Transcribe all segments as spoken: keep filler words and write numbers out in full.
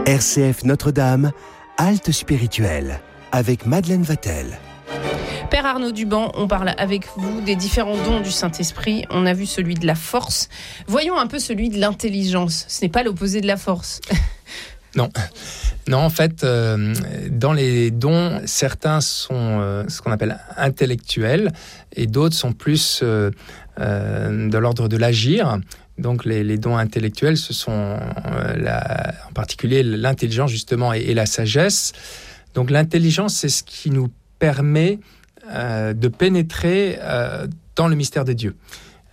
R C F Notre-Dame, halte spirituelle, avec Madeleine Vatel. Père Arnaud Duban, on parle avec vous des différents dons du Saint-Esprit. On a vu celui de la force. Voyons un peu celui de l'intelligence. Ce n'est pas l'opposé de la force. Non. Non, en fait, euh, dans les dons, certains sont euh, ce qu'on appelle intellectuels et d'autres sont plus euh, euh, de l'ordre de l'agir. Donc les, les dons intellectuels, ce sont euh, la, en particulier l'intelligence justement et, et la sagesse. Donc l'intelligence, c'est ce qui nous permet euh, de pénétrer euh, dans le mystère de Dieu.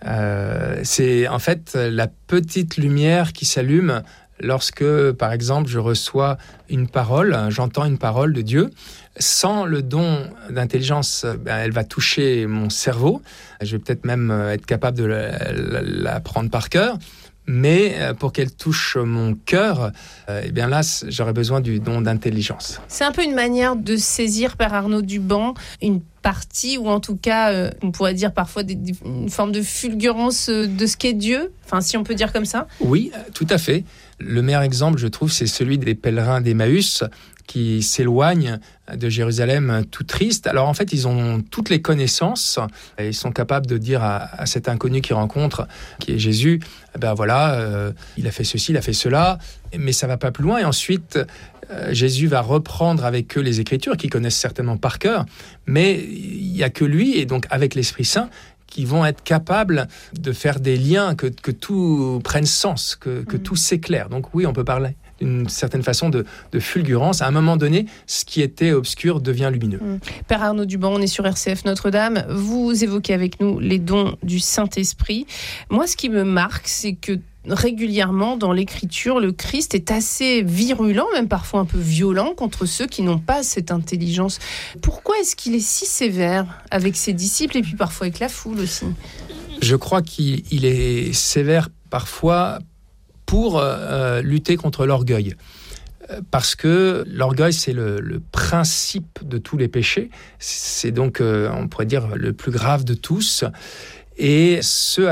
Euh, c'est en fait la petite lumière qui s'allume lorsque, par exemple, je reçoa une parole, j'entends une parole de Dieu. Sans le don d'intelligence, ben, elle va toucher mon cerveau. Je vais peut-être même être capable de la, la, la prendre par cœur. Mais pour qu'elle touche mon cœur, euh, eh bien là, j'aurais besoin du don d'intelligence. C'est un peu une manière de saisir, Père Arnaud Duban, une partie, ou en tout cas, euh, on pourrait dire parfois des, des, une forme de fulgurance de ce qu'est Dieu, enfin, si on peut dire comme ça. Oui, tout à fait. Le meilleur exemple, je trouve, c'est celui des pèlerins d'Emmaüs qui s'éloignent de Jérusalem tout tristes. Alors en fait, ils ont toutes les connaissances et ils sont capables de dire à, à cet inconnu qu'ils rencontrent, qui est Jésus, ben voilà, euh, il a fait ceci, il a fait cela, mais ça va pas plus loin. Et ensuite, euh, Jésus va reprendre avec eux les Écritures qu'ils connaissent certainement par cœur, mais il y a que lui, et donc avec l'Esprit Saint, qui vont être capables de faire des liens, que, que tout prenne sens, que, que mmh. tout s'éclaire. Donc oui, on peut parler d'une certaine façon de, de fulgurance. À un moment donné, ce qui était obscur devient lumineux. Mmh. Père Arnaud Duban, on est sur R C F Notre-Dame. Vous évoquez avec nous les dons du Saint-Esprit. Moi, ce qui me marque, c'est que régulièrement, dans l'Écriture, le Christ est assez virulent, même parfois un peu violent, contre ceux qui n'ont pas cette intelligence. Pourquoi est-ce qu'il est si sévère avec ses disciples et puis parfois avec la foule aussi ? Je crois qu'il il est sévère parfois pour euh, lutter contre l'orgueil. Parce que l'orgueil, c'est le, le principe de tous les péchés. C'est donc, euh, on pourrait dire, le plus grave de tous. Et ce